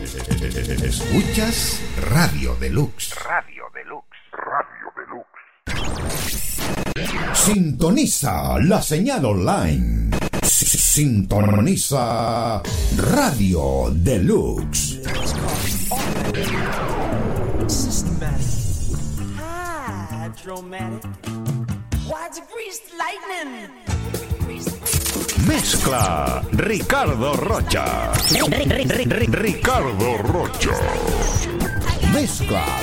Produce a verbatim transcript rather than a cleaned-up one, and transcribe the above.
Escuchas Radio Deluxe. Radio Deluxe. Radio Deluxe. Sintoniza la señal online. Sintoniza Radio Deluxe. Systematic. Hydromatic. Why degrees lightning? Mezcla Ricardo Rocha. Ricardo Rocha. Mezcla